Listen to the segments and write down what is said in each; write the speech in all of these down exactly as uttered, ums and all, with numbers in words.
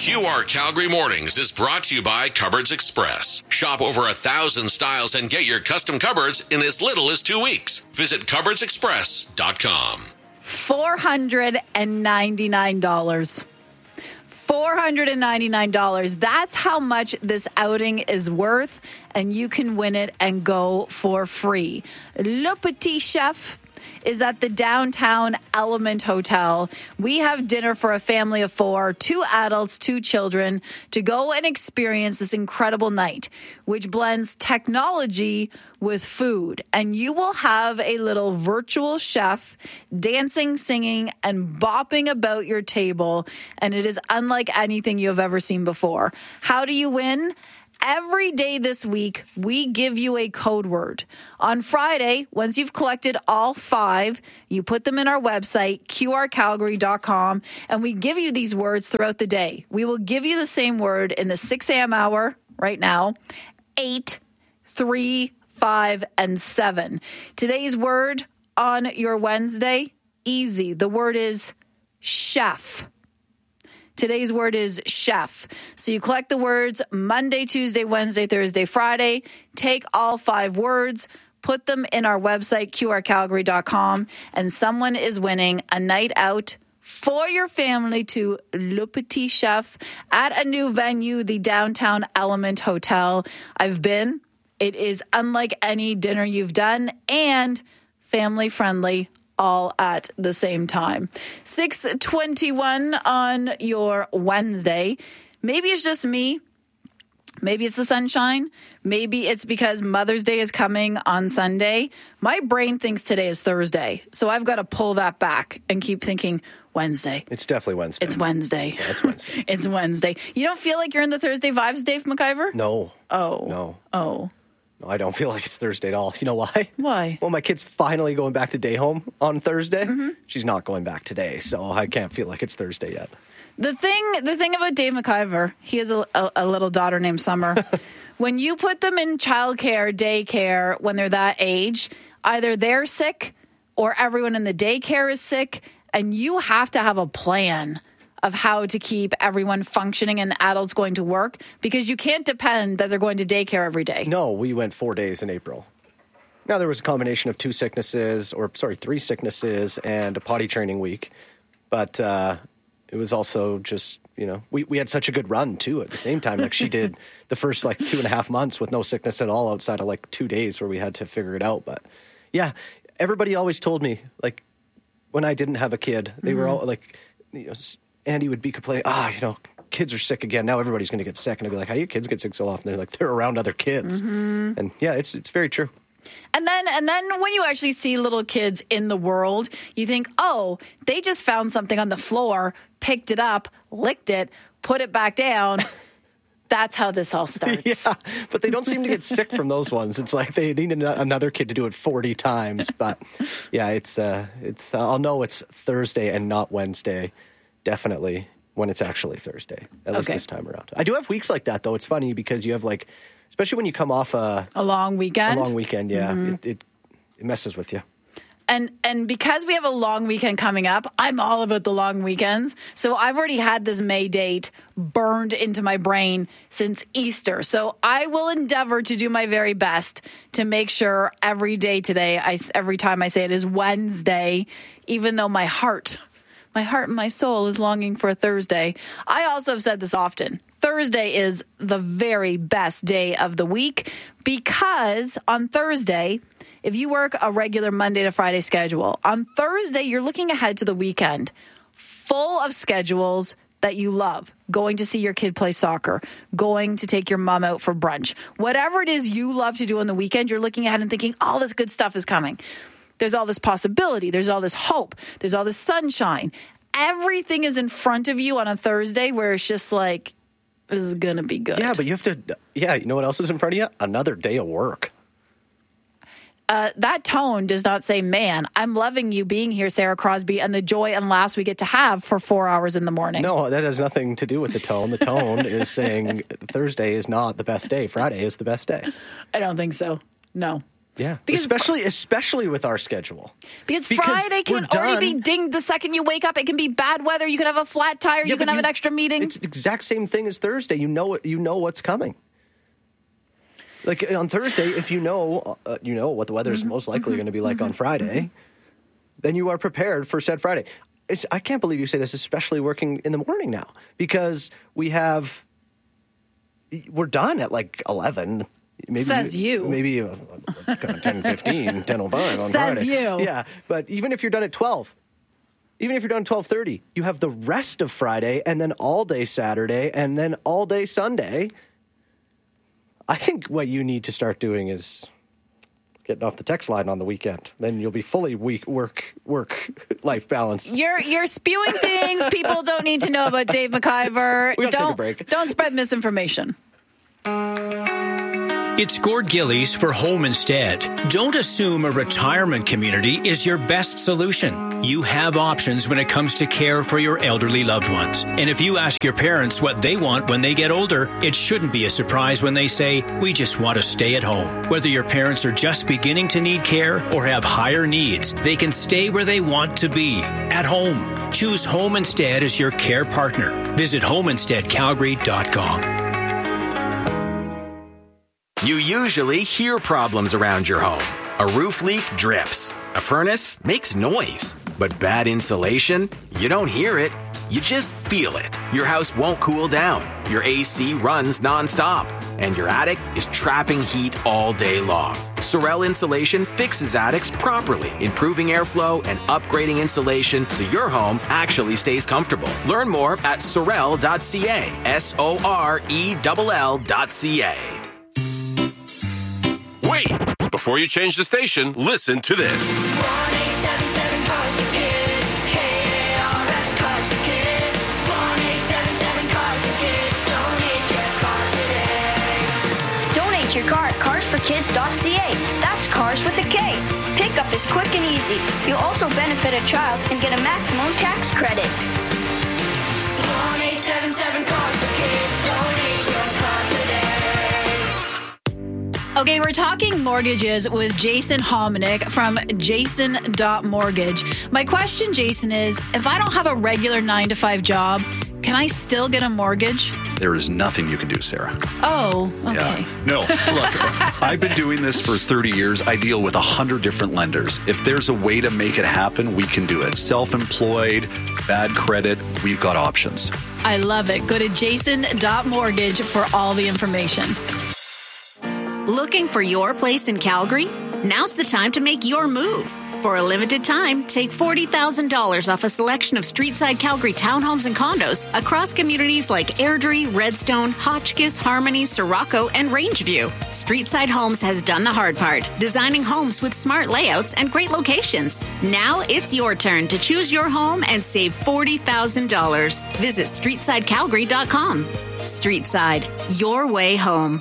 Q R Calgary Mornings is brought to you by Cupboards Express. Shop over a thousand styles and get your custom cupboards in as little as two weeks. Visit cupboards express dot com. four hundred ninety-nine dollars. four hundred ninety-nine dollars. That's how much this outing is worth, and you can win it and go for free. Le Petit Chef is at the downtown Element Hotel. We have dinner for a family of four, two adults, two children, to go and experience this incredible night, which blends technology with food. And you will have a little virtual chef dancing, singing, and bopping about your table. And it is unlike anything you have ever seen before. How do you win? Every day this week, we give you a code word. On Friday, once you've collected all five, you put them in our website, Q R calgary dot com, and we give you these words throughout the day. We will give you the same word in the six a.m. hour right now, eight, three, five, and seven. Today's word on your Wednesday, easy. The word is chef. Today's word is chef. So you collect the words Monday, Tuesday, Wednesday, Thursday, Friday. Take all five words, put them in our website, Q R calgary dot com, and someone is winning a night out for your family to Le Petit Chef at a new venue, the Downtown Element Hotel. I've been. It is unlike any dinner you've done and family friendly, all at the same time. six twenty-one on your Wednesday. Maybe it's just me. Maybe it's the sunshine. Maybe it's because Mother's Day is coming on Sunday. My brain thinks today is Thursday. So I've got to pull that back and keep thinking Wednesday. It's definitely Wednesday. It's Wednesday. Yeah, it's Wednesday. It's Wednesday. You don't feel like you're in the Thursday vibes, Dave McIver? No. Oh. No. Oh. No, I don't feel like it's Thursday at all. You know why? Why? Well, my kid's finally going back to day home on Thursday. Mm-hmm. She's not going back today, so I can't feel like it's Thursday yet. The thing, the thing about Dave McIver, he has a, a, a little daughter named Summer. When you put them in childcare, daycare, when they're that age, either they're sick or everyone in the daycare is sick, and you have to have a plan of how to keep everyone functioning and the adults going to work, because you can't depend that they're going to daycare every day. No, we went four days in April. Now, there was a combination of two sicknesses, or sorry, three sicknesses and a potty training week. But uh, it was also just, you know, we, we had such a good run, too, at the same time. Like, she did the first, like, two and a half months with no sickness at all outside of, like, two days where we had to figure it out. But, yeah, everybody always told me, like, when I didn't have a kid, they mm-hmm. were all, like, you know, Andy would be complaining, ah, you know, kids are sick again. Now everybody's going to get sick. And I'd be like, how do your kids get sick so often? They're like, they're around other kids. Mm-hmm. And yeah, it's it's very true. And then and then when you actually see little kids in the world, you think, oh, they just found something on the floor, picked it up, licked it, put it back down. That's how this all starts. Yeah, but they don't seem to get sick from those ones. It's like they need another kid to do it forty times. But yeah, it's uh, it's uh, I'll know it's Thursday and not Wednesday. Definitely when it's actually Thursday, at least okay. this time around. I do have weeks like that, though. It's funny because you have, like, especially when you come off a... A long weekend? A long weekend, yeah. Mm-hmm. It, it, it messes with you. And and because we have a long weekend coming up, I'm all about the long weekends. So I've already had this May date burned into my brain since Easter. So I will endeavor to do my very best to make sure every day today, I, every time I say it is Wednesday, even though my heart... My heart and my soul is longing for a Thursday. I also have said this often. Thursday is the very best day of the week because on Thursday, if you work a regular Monday to Friday schedule, on Thursday, you're looking ahead to the weekend full of schedules that you love. Going to see your kid play soccer, going to take your mom out for brunch. Whatever it is you love to do on the weekend, you're looking ahead and thinking, all this good stuff is coming. There's all this possibility. There's all this hope. There's all this sunshine. Everything is in front of you on a Thursday where it's just like, this is going to be good. Yeah, but you have to, yeah, you know what else is in front of you? Another day of work. Uh, that tone does not say, man, I'm loving you being here, Sarah Crosby, and the joy and laughs we get to have for four hours in the morning. No, that has nothing to do with the tone. The tone is saying Thursday is not the best day. Friday is the best day. I don't think so. No. Yeah, Because especially especially with our schedule. Because, Because Friday we're can already done- be dinged the second you wake up. It can be bad weather. You can have a flat tire. Yeah, you can but have an extra meeting. It's the exact same thing as Thursday. You know what you know what's coming. Like on Thursday, if you know uh, you know what the weather is Mm-hmm. most likely going to be like on Friday, then you are prepared for said Friday. It's, I can't believe you say this, especially working in the morning now, because we have we're done at like eleven. Maybe, Says you. Maybe uh, ten fifteen, ten oh five on Says Friday. you. Yeah, but even if you're done at twelve, even if you're done at twelve thirty, you have the rest of Friday and then all day Saturday and then all day Sunday. I think what you need to start doing is getting off the text line on the weekend. Then you'll be fully week work work life balance. You're you're spewing things people don't need to know about Dave McIver. We gotta take a Don't break. don't spread misinformation. It's Gord Gillies for Home Instead. Don't assume a retirement community is your best solution. You have options when it comes to care for your elderly loved ones. And if you ask your parents what they want when they get older, it shouldn't be a surprise when they say, we just want to stay at home. Whether your parents are just beginning to need care or have higher needs, they can stay where they want to be, at home. Choose Home Instead as your care partner. Visit home instead calgary dot com. You usually hear problems around your home. A roof leak drips. A furnace makes noise. But bad insulation? You don't hear it. You just feel it. Your house won't cool down. Your A C runs nonstop. And your attic is trapping heat all day long. Sorel Insulation fixes attics properly, improving airflow and upgrading insulation so your home actually stays comfortable. Learn more at sorel dot c a. S O R E L L dot C A. Wait! Before you change the station, listen to this. one eight seven seven Cars for Kids. K A R S Cars for Kids. one eight seven seven Cars for Kids. Donate your car today. Donate your car at cars for kids dot c a. That's cars with a K. Pickup is quick and easy. You'll also benefit a child and get a maximum tax credit. one eight seven seven Cars for Kids. Donate your car today. Okay, we're talking mortgages with Jason Hominick from Jason dot mortgage. My question, Jason, is if I don't have a regular nine to five job, can I still get a mortgage? There is nothing you can do, Sarah. Oh, okay. Yeah. No, look, I've been doing this for thirty years. I deal with one hundred different lenders. If there's a way to make it happen, we can do it. Self-employed, bad credit, we've got options. I love it. Go to Jason dot mortgage for all the information. Looking for your place in Calgary? Now's the time to make your move. For a limited time, take forty thousand dollars off a selection of streetside Calgary townhomes and condos across communities like Airdrie, Redstone, Hotchkiss, Harmony, Sirocco, and Rangeview. Streetside Homes has done the hard part, designing homes with smart layouts and great locations. Now it's your turn to choose your home and save forty thousand dollars. Visit streetside calgary dot com. Streetside, your way home.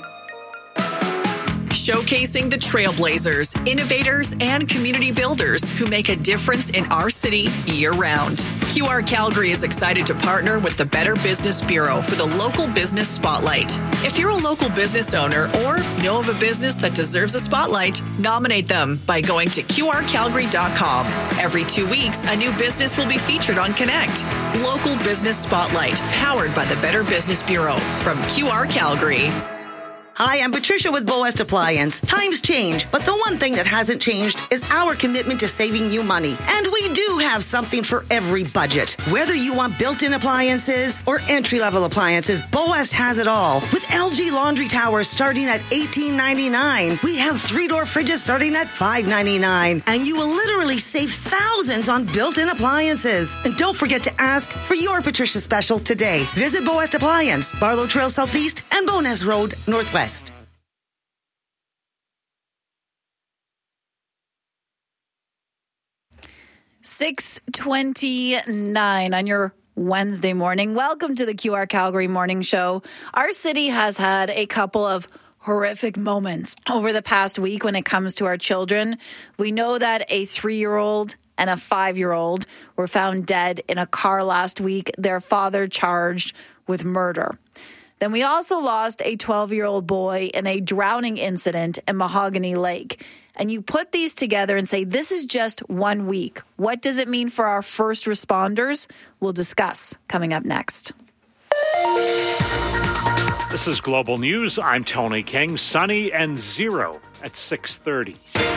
Showcasing the trailblazers, innovators, and community builders who make a difference in our city year-round. Q R Calgary is excited to partner with the Better Business Bureau for the Local Business Spotlight. If you're a local business owner or know of a business that deserves a spotlight, nominate them by going to Q R calgary dot com. Every two weeks, a new business will be featured on Connect. Local Business Spotlight, powered by the Better Business Bureau from Q R Calgary. Hi, I'm Patricia with Boest Appliance. Times change, but the one thing that hasn't changed is our commitment to saving you money. And we do have something for every budget. Whether you want built-in appliances or entry-level appliances, Boest has it all. With L G laundry towers starting at eighteen ninety-nine, we have three-door fridges starting at five ninety-nine, and you will literally save thousands on built-in appliances. And don't forget to ask for your Patricia special today. Visit Boest Appliance, Barlow Trail Southeast and Bowness Road Northwest. six twenty-nine on your Wednesday morning. Welcome to the Q R Calgary Morning Show. Our city has had a couple of horrific moments over the past week when it comes to our children. We know that a three-year-old and a five-year-old were found dead in a car last week, their father charged with murder. Then we also lost a twelve-year-old boy in a drowning incident in Mahogany Lake. and you put these together and say, this is just one week. What does it mean for our first responders? We'll discuss coming up next. This is Global News. I'm Tony King. Sunny and zero at six thirty.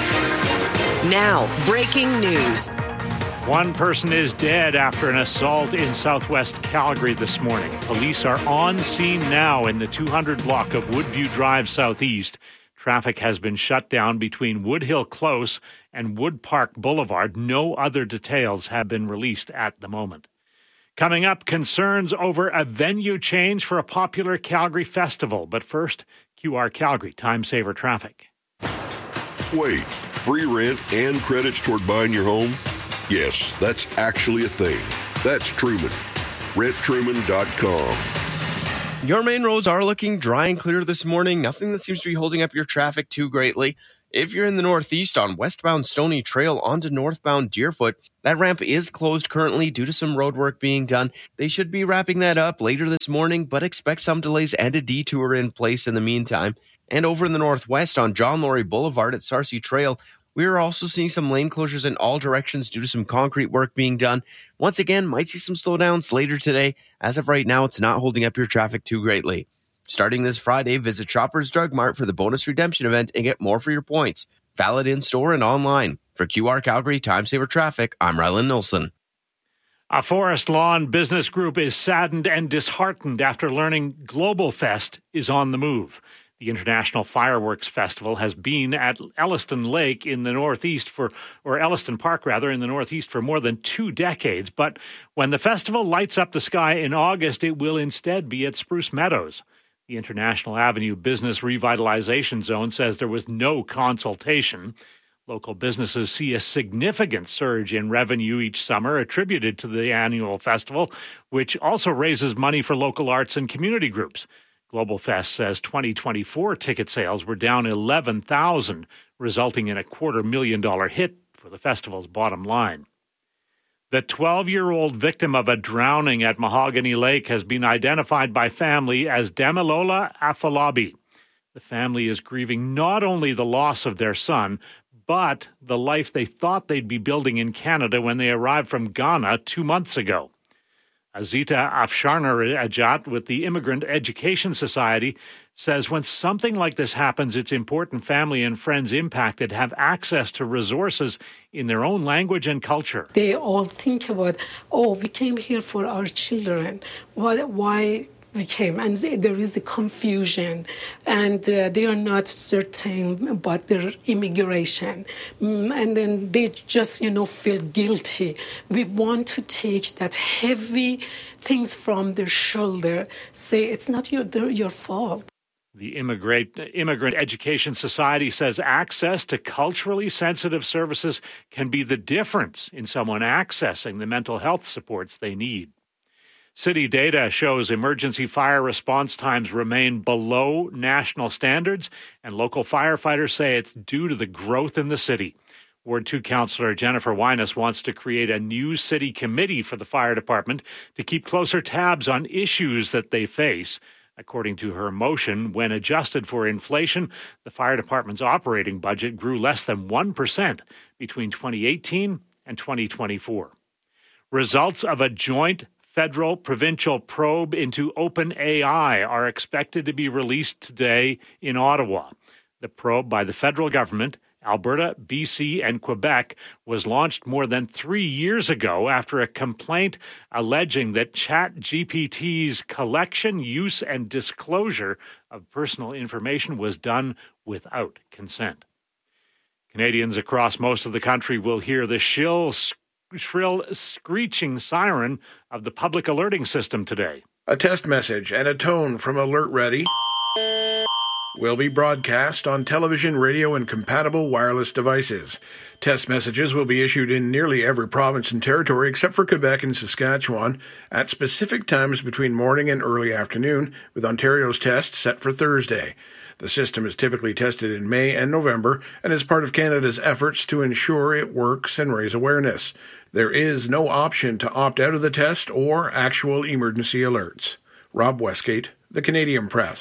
Now, breaking news. One person is dead after an assault in southwest Calgary this morning. Police are on scene now in the two hundred block of Woodview Drive Southeast. Traffic has been shut down between Woodhill Close and Wood Park Boulevard. No other details have been released at the moment. Coming up, concerns over a venue change for a popular Calgary festival. But first, Q R Calgary Time Saver Traffic. Wait, free rent and credits toward buying your home? Yes, that's actually a thing. That's Truman. rent truman dot com. Your main roads are looking dry and clear this morning. Nothing that seems to be holding up your traffic too greatly. If you're in the northeast on westbound Stony Trail onto northbound Deerfoot, that ramp is closed currently due to some road work being done. They should be wrapping that up later this morning, but expect some delays and a detour in place in the meantime. And over in the northwest on John Laurie Boulevard at Sarcee Trail, we are also seeing some lane closures in all directions due to some concrete work being done. Once again, might see some slowdowns later today. As of right now, it's not holding up your traffic too greatly. Starting this Friday, visit Shoppers Drug Mart for the bonus redemption event and get more for your points. Valid in-store and online. For Q R Calgary Time Saver Traffic, I'm Rylan Nilsson. A Forest Lawn business group is saddened and disheartened after learning Global Fest is on the move. The International Fireworks Festival has been at Elliston Lake in the Northeast for, or Elliston Park rather, in the Northeast for more than two decades. But when the festival lights up the sky in August, it will instead be at Spruce Meadows. The International Avenue Business Revitalization Zone says there was no consultation. Local businesses see a significant surge in revenue each summer attributed to the annual festival, which also raises money for local arts and community groups. Global Fest says twenty twenty-four ticket sales were down eleven thousand, resulting in a quarter million dollar hit for the festival's bottom line. The twelve-year-old victim of a drowning at Mahogany Lake has been identified by family as Damilola Afolabi. The family is grieving not only the loss of their son, but the life they thought they'd be building in Canada when they arrived from Ghana two months ago. Azita Afsharner Ajat with the Immigrant Education Society says when something like this happens, it's important family and friends impacted have access to resources in their own language and culture. They all think about, oh, we came here for our children. What, why we came? And there is a confusion, and uh, they are not certain about their immigration. Mm, and then they just, you know, feel guilty. We want to take that heavy things from their shoulder, say it's not your, your fault. The Immigrant, Immigrant Education Society says access to culturally sensitive services can be the difference in someone accessing the mental health supports they need. City data shows emergency fire response times remain below national standards, and local firefighters say it's due to the growth in the city. Ward two Councillor Jennifer Winus wants to create a new city committee for the fire department to keep closer tabs on issues that they face. According to her motion, when adjusted for inflation, the fire department's operating budget grew less than one percent between twenty eighteen and twenty twenty-four. Results of a joint federal-provincial probe into OpenAI are expected to be released today in Ottawa. The probe by the federal government, Alberta, B C, and Quebec was launched more than three years ago after a complaint alleging that ChatGPT's collection, use, and disclosure of personal information was done without consent. Canadians across most of the country will hear the shrill, shrill screeching siren of the public alerting system today. A test message and a tone from Alert Ready will be broadcast on television, radio, and compatible wireless devices. Test messages will be issued in nearly every province and territory except for Quebec and Saskatchewan at specific times between morning and early afternoon, with Ontario's test set for Thursday. The system is typically tested in May and November and is part of Canada's efforts to ensure it works and raise awareness. There is no option to opt out of the test or actual emergency alerts. Rob Westgate, The Canadian Press.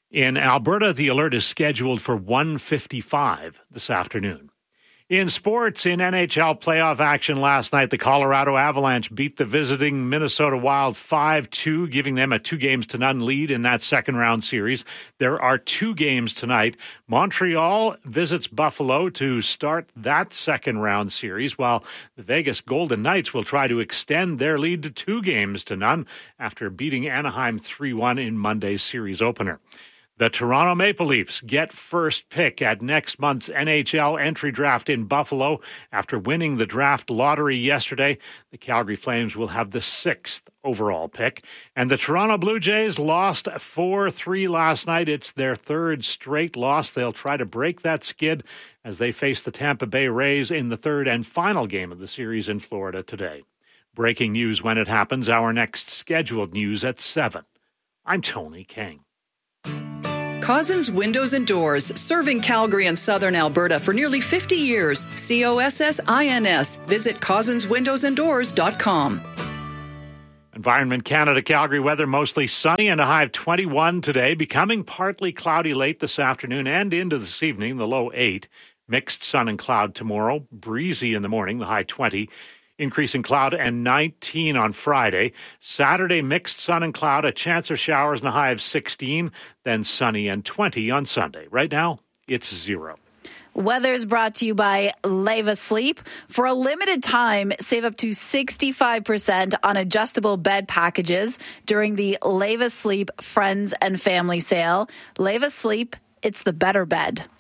In Alberta, the alert is scheduled for one fifty-five this afternoon. In sports, in N H L playoff action last night, the Colorado Avalanche beat the visiting Minnesota Wild five two, giving them a two games to none lead in that second round series. There are two games tonight. Montreal visits Buffalo to start that second round series, while the Vegas Golden Knights will try to extend their lead to two games to none after beating Anaheim three one in Monday's series opener. The Toronto Maple Leafs get first pick at next month's N H L entry draft in Buffalo. After winning the draft lottery yesterday, the Calgary Flames will have the sixth overall pick. And the Toronto Blue Jays lost four three last night. It's their third straight loss. They'll try to break that skid as they face the Tampa Bay Rays in the third and final game of the series in Florida today. Breaking news when it happens. Our next scheduled news at seven. I'm Tony King. Cozzens Windows and Doors, serving Calgary and southern Alberta for nearly fifty years. C O S S I N S. Visit cozzens windows and doors dot com. Environment Canada Calgary weather mostly sunny and a high of twenty-one today, becoming partly cloudy late this afternoon and into this evening, the low eight. Mixed sun and cloud tomorrow, breezy in the morning, the high twenty. Increasing cloud and nineteen on Friday. Saturday, mixed sun and cloud, a chance of showers and a high of sixteen. Then sunny and twenty on Sunday. Right now, it's zero. Weather is brought to you by Leva Sleep. For a limited time, save up to sixty-five percent on adjustable bed packages during the Leva Sleep Friends and Family Sale. Leva Sleep, it's the better bed.